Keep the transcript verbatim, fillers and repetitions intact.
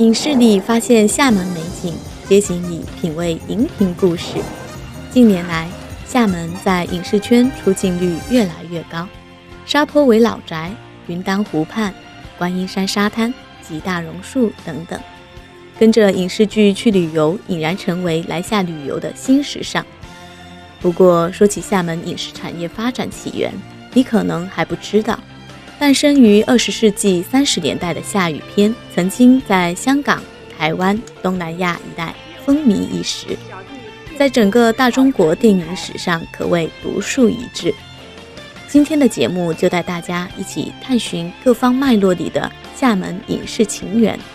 影视里发现厦门美景，街景里品味荧屏故事。近年来，厦门在影视圈出镜率越来越高，沙坡尾老宅、云丹湖畔、观音山沙滩及大榕树等等，跟着影视剧去旅游，已然成为来厦旅游的新时尚。不过，说起厦门影视产业发展起源，你可能还不知道。诞生于二十世纪三十年代的厦语片，曾经在香港、台湾、东南亚一带风靡一时，在整个大中国电影史上可谓独树一帜。今天的节目就带大家一起探寻各方脉络里的厦门影视情缘，